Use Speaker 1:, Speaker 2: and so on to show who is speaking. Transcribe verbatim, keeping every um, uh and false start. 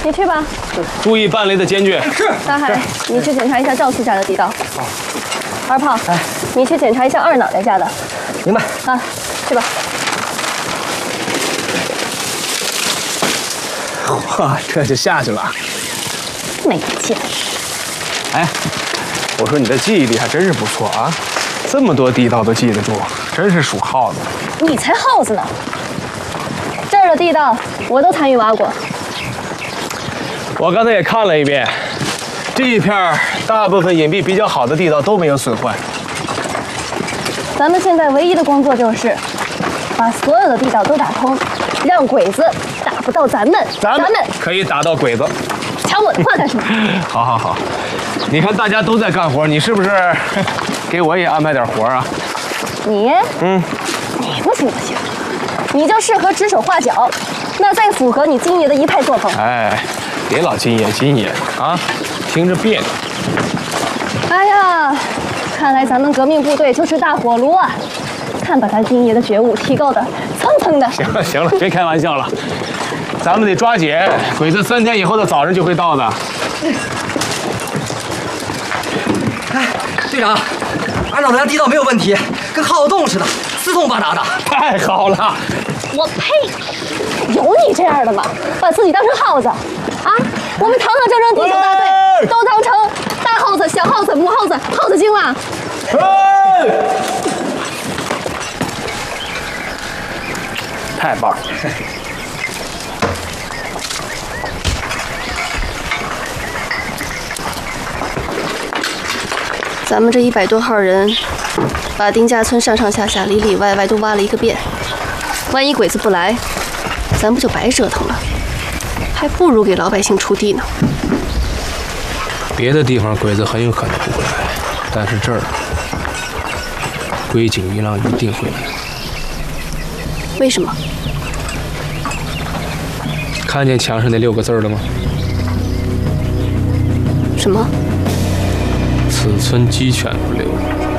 Speaker 1: 你去吧。
Speaker 2: 注意伴雷的间距。
Speaker 3: 是。
Speaker 1: 大海，你去检查一下赵四家的地道。
Speaker 3: 好。
Speaker 1: 二炮，
Speaker 3: 哎，
Speaker 1: 你去检查一下二脑袋家的。
Speaker 3: 明白。
Speaker 1: 啊，去吧。
Speaker 2: 哇，这就下去了。
Speaker 1: 没见。
Speaker 2: 哎，我说你的记忆力还真是不错啊，这么多地道都记得住，真是属耗子。
Speaker 1: 你才耗子呢！这儿的地道我都参与挖过。
Speaker 2: 我刚才也看了一遍，这一片大部分隐蔽比较好的地道都没有损坏。
Speaker 1: 咱们现在唯一的工作就是把所有的地道都打通，让鬼子打不到咱们。
Speaker 2: 咱们可以打到鬼子。
Speaker 1: 抢我的话干什么？
Speaker 2: 好好好，你看大家都在干活，你是不是给我也安排点活啊？
Speaker 1: 你，嗯，你不行不行，你就适合指手画脚，那再符合你金爷的一派作风。
Speaker 2: 哎，别老金爷金爷啊，听着别扭。
Speaker 1: 哎呀，看来咱们革命部队就是大火炉啊！看把咱金爷的觉悟提高的蹭蹭的。
Speaker 2: 行了行了，别开玩笑了，咱们得抓紧，鬼子三天以后的早上就会到的。
Speaker 3: 哎，队长，俺脑袋家地道没有问题，跟耗子洞似的，四通八达的。
Speaker 2: 太好了！
Speaker 1: 我呸！有你这样的吗？把自己当成耗子啊？我们堂堂正正地球大队都当成大耗子、小耗子、母耗子、耗子精了。
Speaker 2: 哎，太棒了！
Speaker 1: 咱们这一百多号人，把丁家村上上下下、里里外外都挖了一个遍。万一鬼子不来，咱不就白折腾了？还不如给老百姓锄地呢。
Speaker 2: 别的地方鬼子很有可能不会来，但是这儿，龟井一郎一定会来。
Speaker 1: 为什么？
Speaker 2: 看见墙上那六个字了吗？
Speaker 1: 什么？
Speaker 2: 此村鸡犬不留。